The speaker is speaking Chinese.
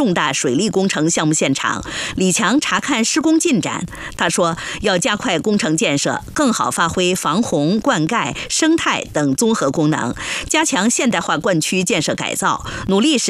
重大水利工程项目现场，李强查看施工进展。他说，要加快工程建设，更好发挥防洪、灌溉、生态等综合功能，加强现代化灌区建设改造，努力使